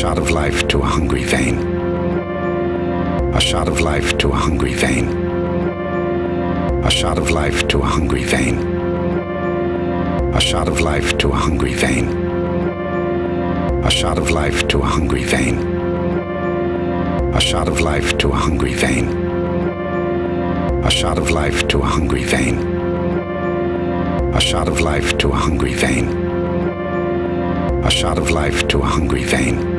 shot of life to a hungry vein. A shot of life to a hungry vein. A shot of life to a hungry vein. A shot of life to a hungry vein. A shot of life to a hungry vein. A shot of life to a hungry vein. A shot of life to a hungry vein. A shot of life to a hungry vein. A shot of life to a hungry vein.